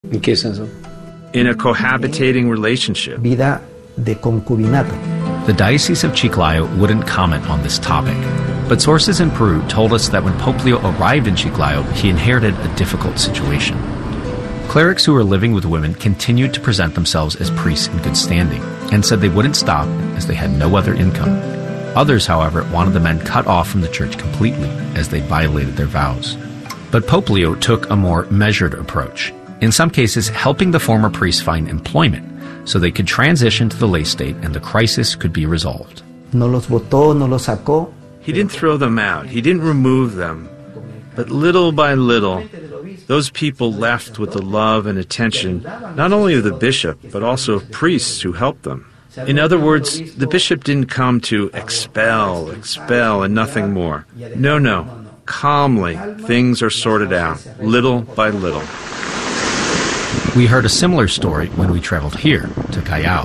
¿En qué senso? In a cohabitating relationship. Vida de concubinato. The Diocese of Chiclayo wouldn't comment on this topic, but sources in Peru told us that when Pope Leo arrived in Chiclayo, he inherited a difficult situation. Clerics who were living with women continued to present themselves as priests in good standing and said they wouldn't stop as they had no other income. Others, however, wanted the men cut off from the church completely as they violated their vows. But Pope Leo took a more measured approach, in some cases helping the former priests find employment so they could transition to the lay state and the crisis could be resolved. No los botó, no los sacó. He didn't throw them out. He didn't remove them. But little by little, those people left with the love and attention not only of the bishop, but also of priests who helped them. In other words, the bishop didn't come to expel, and nothing more. No. Calmly, things are sorted out, little by little. We heard a similar story when we traveled here to Callao,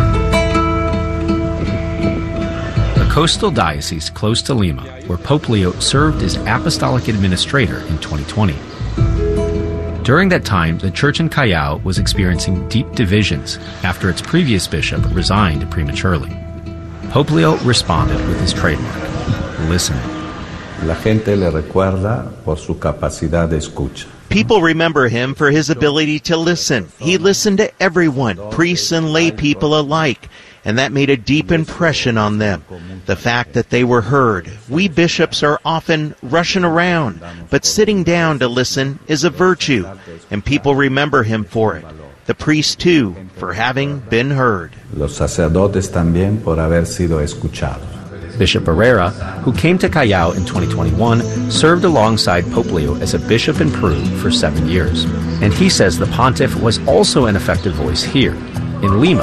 a coastal diocese close to Lima, where Pope Leo served as apostolic administrator in 2020. During that time, the church in Callao was experiencing deep divisions after its previous bishop resigned prematurely. Pope Leo responded with his trademark, listening. La gente le recuerda por su capacidad de escucha. People remember him for his ability to listen. He listened to everyone, priests and lay people alike, and that made a deep impression on them. The fact that they were heard. We bishops are often rushing around, but sitting down to listen is a virtue, and people remember him for it. The priests, too, for having been heard. Los sacerdotes también por haber sido escuchados. Bishop Barrera, who came to Callao in 2021, served alongside Pope Leo as a bishop in Peru for 7 years. And he says the pontiff was also an effective voice here, in Lima,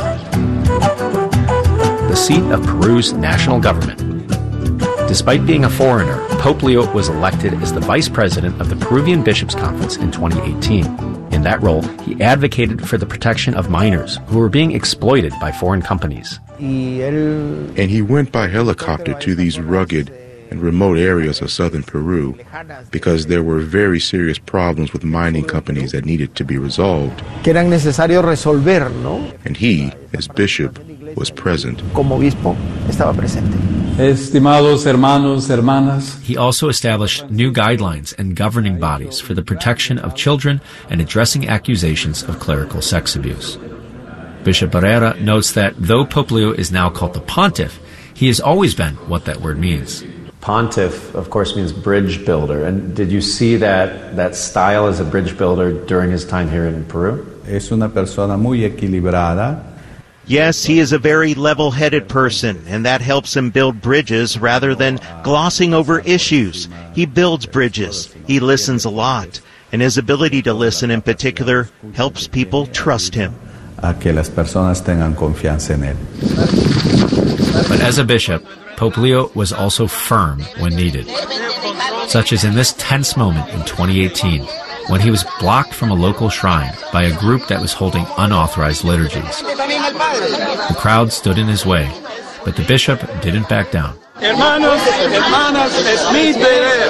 the seat of Peru's national government. Despite being a foreigner, Pope Leo was elected as the vice president of the Peruvian Bishops' Conference in 2018. In that role, he advocated for the protection of minors who were being exploited by foreign companies. And he went by helicopter to these rugged and remote areas of southern Peru because there were very serious problems with mining companies that needed to be resolved. Que era necesario resolver, ¿no? And he, as bishop, was present. Como obispo, estaba presente. Estimados hermanos, hermanas. He also established new guidelines and governing bodies for the protection of children and addressing accusations of clerical sex abuse. Bishop Barrera notes that though Pope Leo is now called the pontiff, he has always been what that word means. Pontiff, of course, means bridge builder. And did you see that style as a bridge builder during his time here in Peru? Es una persona muy equilibrada. Yes, he is a very level-headed person, and that helps him build bridges rather than glossing over issues. He builds bridges. He listens a lot, and his ability to listen in particular helps people trust him. A que las personas tengan confianza en él. But as a bishop, Pope Leo was also firm when needed, such as in this tense moment in 2018, when he was blocked from a local shrine by a group that was holding unauthorized liturgies. The crowd stood in his way, but the bishop didn't back down. Hermanos, hermanas, es mi deber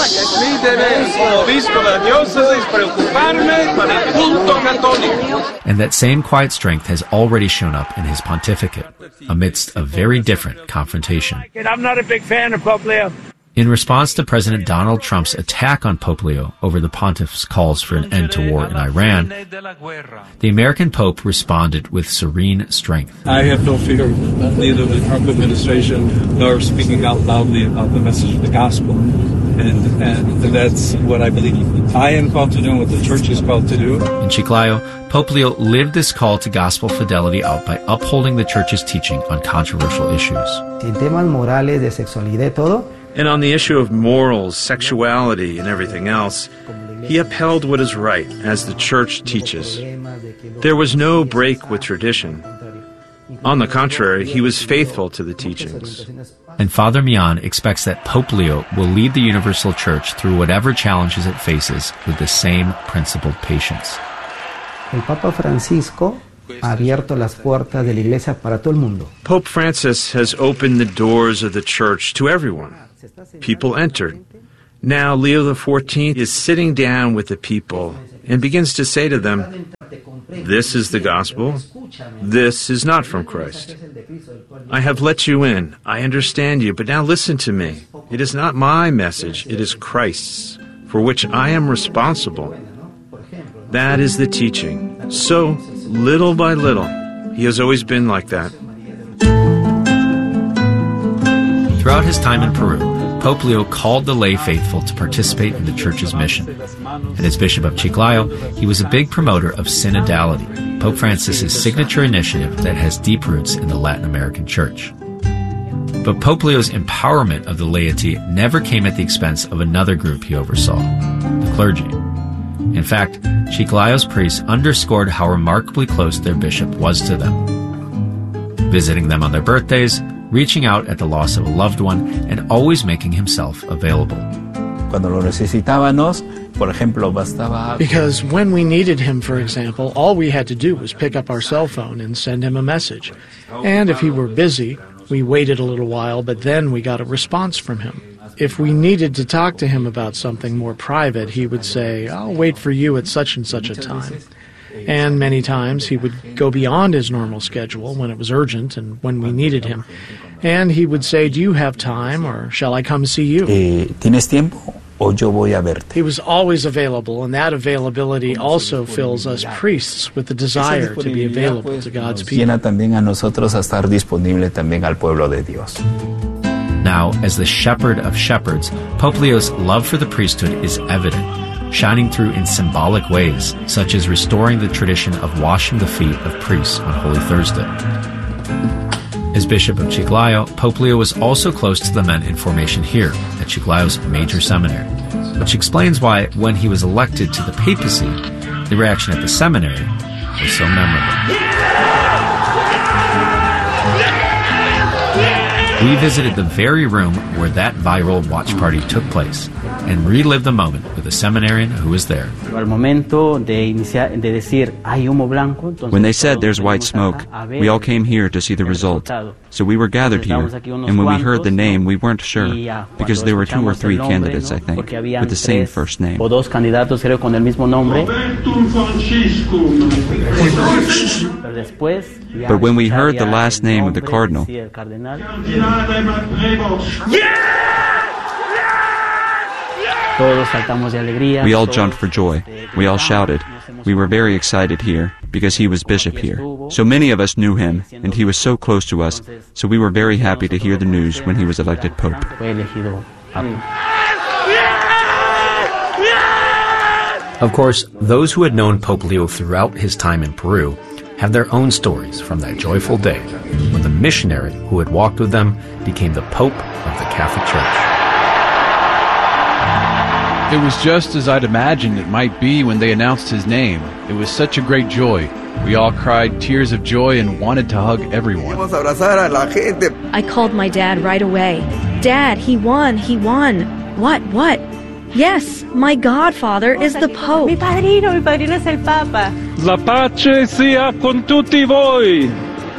como obispo de la diócesis preocuparme por el culto católico. And that same quiet strength has already shown up in his pontificate, amidst a very different confrontation. I'm not a big fan of Pope Leo. In response to President Donald Trump's attack on Pope Leo over the pontiff's calls for an end to war in Iran, the American Pope responded with serene strength. I have no fear of neither the Trump administration nor speaking out loudly about the message of the gospel. And that's what I believe I am called to do and what the church is called to do. In Chiclayo, Pope Leo lived this call to gospel fidelity out by upholding the church's teaching on controversial issues. En temas morales, de sexualidad, todo. And on the issue of morals, sexuality, and everything else, he upheld what is right, as the church teaches. There was no break with tradition. On the contrary, he was faithful to the teachings. And Father Mian expects that Pope Leo will lead the Universal Church through whatever challenges it faces with the same principled patience. El Papa Francisco ha abierto las puertas de la iglesia para todo el mundo. Pope Francis has opened the doors of the church to everyone. People entered. Now Leo XIV is sitting down with the people and begins to say to them, "This is the gospel. This is not from Christ. I have let you in. I understand you, but now listen to me. It is not my message, it is Christ's, for which I am responsible." That is the teaching. So, little by little, he has always been like that. Throughout his time in Peru, Pope Leo called the lay faithful to participate in the church's mission. And as Bishop of Chiclayo, he was a big promoter of synodality, Pope Francis's signature initiative that has deep roots in the Latin American church. But Pope Leo's empowerment of the laity never came at the expense of another group he oversaw, the clergy. In fact, Chiclayo's priests underscored how remarkably close their bishop was to them, visiting them on their birthdays, reaching out at the loss of a loved one, and always making himself available. Because when we needed him, for example, all we had to do was pick up our cell phone and send him a message. And if he were busy, we waited a little while, but then we got a response from him. If we needed to talk to him about something more private, he would say, "I'll wait for you at such and such a time." And many times he would go beyond his normal schedule when it was urgent and when we needed him. And he would say, "Do you have time, or shall I come see you?" ¿Tienes tiempo o yo voy a verte? He was always available, and that availability also fills us priests with the desire to be available to God's people. Llena también a nosotros a estar disponible también al pueblo de Dios. Now, as the shepherd of shepherds, Pope Leo's love for the priesthood is evident, shining through in symbolic ways, such as restoring the tradition of washing the feet of priests on Holy Thursday. As Bishop of Chiclayo, Pope Leo was also close to the men in formation here at Chiclayo's major seminary, which explains why, when he was elected to the papacy, the reaction at the seminary was so memorable. We visited the very room where that viral watch party took place and relived the moment with a seminarian who was there. When they said there's white smoke, we all came here to see the result. So we were gathered here, and when we heard the name, we weren't sure, because there were 2 or 3 candidates, I think, with the same first name. But when we heard the last name of the cardinal, we all jumped for joy. We all shouted. We were very excited here because he was bishop here. So many of us knew him, and he was so close to us, so we were very happy to hear the news when he was elected pope. Of course, those who had known Pope Leo throughout his time in Peru have their own stories from that joyful day when the missionary who had walked with them became the Pope of the Catholic Church. It was just as I'd imagined it might be when they announced his name. It was such a great joy. We all cried tears of joy and wanted to hug everyone. I called my dad right away. "Dad, he won, he won." What? Yes, my godfather is the Pope. Mi padrino es el Papa. La pace sia con tutti voi.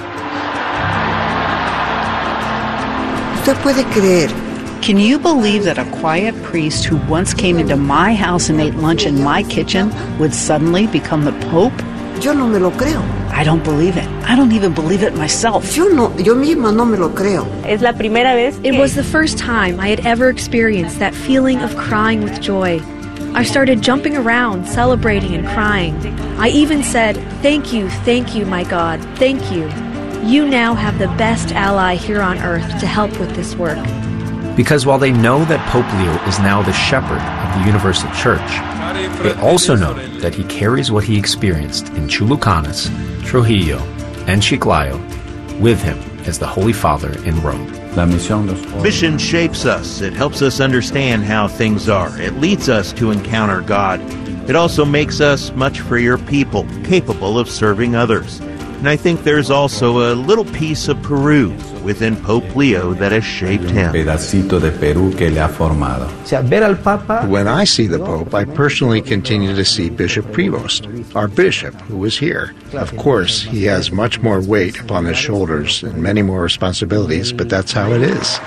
¿Usted puede creer? Can you believe that a quiet priest who once came into my house and ate lunch in my kitchen would suddenly become the Pope? Yo no me lo creo. I don't believe it. I don't even believe it myself. Yo misma no me lo creo. Es la primera vez. It was the first time I had ever experienced that feeling of crying with joy. I started jumping around, celebrating and crying. I even said, thank you, my God, thank you. You now have the best ally here on earth to help with this work." Because while they know that Pope Leo is now the shepherd of the Universal Church, they also know that he carries what he experienced in Chulucanas, Trujillo, and Chiclayo with him as the Holy Father in Rome. Mission shapes us. It helps us understand how things are. It leads us to encounter God. It also makes us much freer people, capable of serving others. And I think there's also a little piece of Peru within Pope Leo that has shaped him. Pedacito de Perú que le ha formado. When I see the Pope, I personally continue to see Bishop Prevost, our bishop, who was here. Of course, he has much more weight upon his shoulders and many more responsibilities, but that's how it is.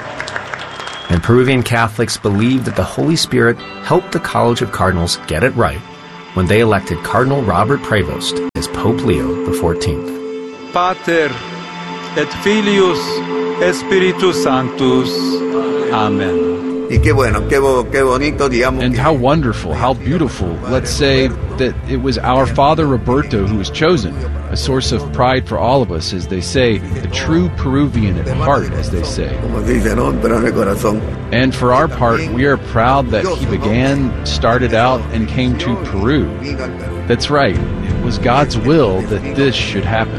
And Peruvian Catholics believe that the Holy Spirit helped the College of Cardinals get it right when they elected Cardinal Robert Prevost as Pope Leo XIV. Pater et Filius et Spiritus Sanctus. Amen. And how wonderful, how beautiful. Let's say that it was our Father Roberto who was chosen, a source of pride for all of us, as they say, a true Peruvian at heart, as they say. And for our part, we are proud that he started out, and came to Peru. That's right, it was God's will that this should happen.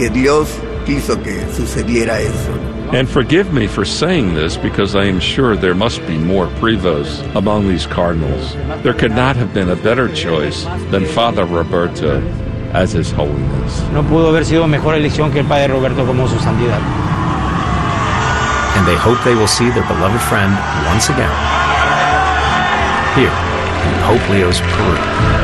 And forgive me for saying this, because I am sure there must be more Prevosts among these cardinals. There could not have been a better choice than Father Roberto as His Holiness. No pudo haber sido mejor elección que el Padre Roberto como su santidad. And they hope they will see their beloved friend once again here in Pope Leo's Peru.